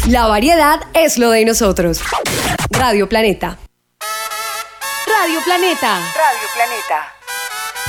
La variedad es lo de nosotros. Radio Planeta. Radio Planeta. Radio Planeta.